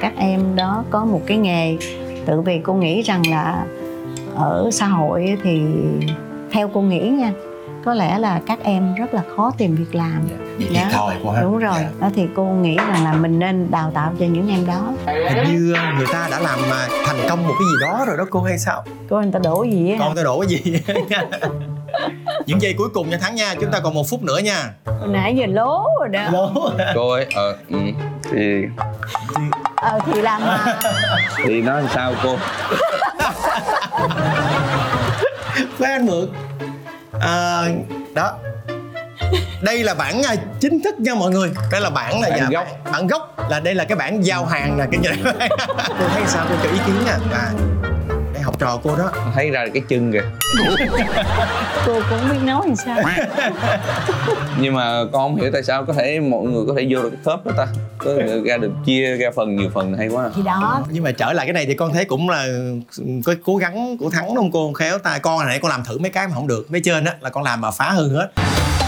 các em đó có một cái nghề. Tự vì cô nghĩ rằng là ở xã hội thì theo cô nghĩ nha, có lẽ là các em rất là khó tìm việc làm. Vậy thiệt thòi cô ha. Đúng rồi. Đó thì cô nghĩ rằng là mình nên đào tạo cho những em đó. Hình như người ta đã làm thành công một cái gì đó rồi đó cô hay sao? Cô người ta đổ gì á? Con ta đổ cái gì? Những giây cuối cùng nha Thắng nha, chúng ta còn 1 phút nữa nha. Hồi nãy giờ lố rồi đó. Lố. Cô ấy Thì làm mà. thì nói làm sao cô? Với anh Mượn. Đó. Đây là bản chính thức nha mọi người. Đây là bản là Bản gốc. Bản gốc là đây là cái bản giao hàng nè cái gì này. Cô thấy sao, cô cho ý kiến nha. Đây học trò cô đó. Thấy ra cái chân kìa. Cô cũng không biết nói làm sao. Nhưng mà con không hiểu tại sao có thể mọi người có thể vô được cái khớp đó ta. Có ra được chia ra phần nhiều phần hay quá. Thì đó. Nhưng mà trở lại cái này thì con thấy cũng là cái cố gắng của Thắng đúng không cô? Khéo tay con hồi nãy con làm thử mấy cái mà không được. Mấy trên á là con làm mà phá hư hết.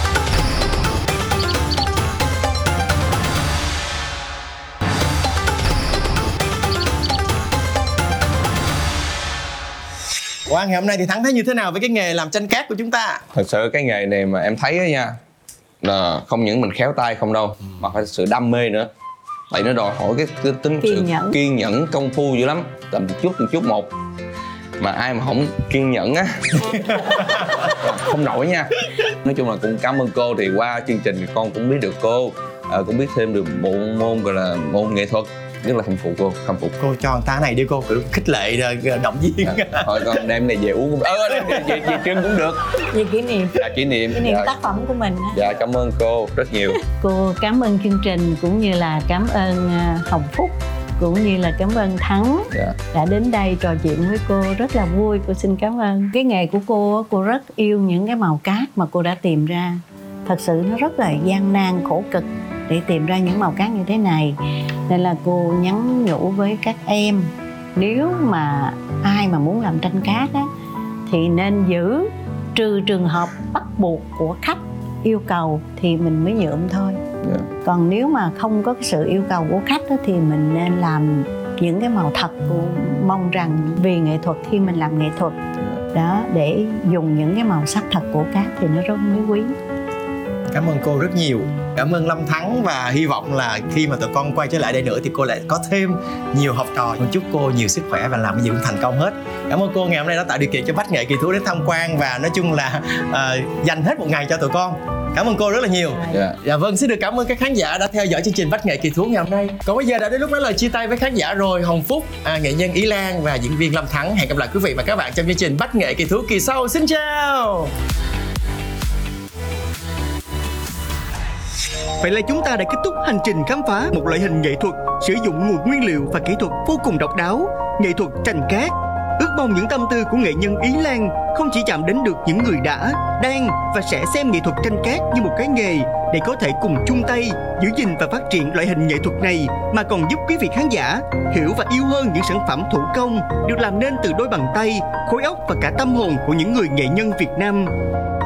Qua ngày hôm nay thì Thắng thấy như thế nào với cái nghề làm tranh cát của chúng ta? Thật sự cái nghề này mà em thấy á nha, là không những mình khéo tay không đâu, mà phải sự đam mê nữa. Tại nó đòi hỏi cái tính sự kiên nhẫn công phu dữ lắm, tầm một chút một. Mà ai mà không kiên nhẫn á không nổi nha. Nói chung là cũng cảm ơn cô, thì qua chương trình con cũng biết được cô, cũng biết thêm được bộ môn gọi là môn nghệ thuật. Rất là khâm phục cô, khâm phục. Cô cho người ta này đi cô, kiểu khích lệ rồi động viên. Thôi con đem này về uống cũng về trưng cũng được. Vì kỷ niệm. Dạ, kỷ niệm Tác phẩm của mình á. Dạ cảm ơn cô rất nhiều. Cô cảm ơn chương trình, cũng như là cảm ơn Hồng Phúc, cũng như là cảm ơn Thắng đã đến đây trò chuyện với cô, rất là vui. Cô xin cảm ơn. Cái nghề của cô rất yêu những cái màu cát mà cô đã tìm ra. Thật sự nó rất là gian nan, khổ cực để tìm ra những màu cát như thế này. Nên là cô nhắn nhủ với các em, nếu mà ai mà muốn làm tranh cát á, thì nên giữ, trừ trường hợp bắt buộc của khách yêu cầu thì mình mới nhuộm thôi. Còn nếu mà không có cái sự yêu cầu của khách á, thì mình nên làm những cái màu thật. Cô mong rằng vì nghệ thuật, khi mình làm nghệ thuật đó, để dùng những cái màu sắc thật của cát thì nó rất mới quý. Cảm ơn cô rất nhiều. Cảm ơn Lâm Thắng, và hy vọng là khi mà tụi con quay trở lại đây nữa thì cô lại có thêm nhiều học trò. Chúc cô nhiều sức khỏe và làm cái gì cũng thành công hết. Cảm ơn cô ngày hôm nay đã tạo điều kiện cho Bách Nghệ Kỳ Thú đến tham quan, và nói chung là dành hết một ngày cho tụi con. Cảm ơn cô rất là nhiều. Dạ vâng, xin được cảm ơn các khán giả đã theo dõi chương trình Bách Nghệ Kỳ Thú ngày hôm nay. Còn bây giờ đã đến lúc nói lời chia tay với khán giả rồi. Hồng Phúc, nghệ nhân Ý Lan và diễn viên Lâm Thắng hẹn gặp lại quý vị và các bạn trong chương trình Bách Nghệ Kỳ Thú kỳ sau. Xin chào. Vậy là chúng ta đã kết thúc hành trình khám phá một loại hình nghệ thuật sử dụng nguồn nguyên liệu và kỹ thuật vô cùng độc đáo, nghệ thuật tranh cát. Ước mong những tâm tư của nghệ nhân Ý Lan không chỉ chạm đến được những người đã, đang và sẽ xem nghệ thuật tranh cát như một cái nghề để có thể cùng chung tay giữ gìn và phát triển loại hình nghệ thuật này, mà còn giúp quý vị khán giả hiểu và yêu hơn những sản phẩm thủ công được làm nên từ đôi bàn tay, khối óc và cả tâm hồn của những người nghệ nhân Việt Nam.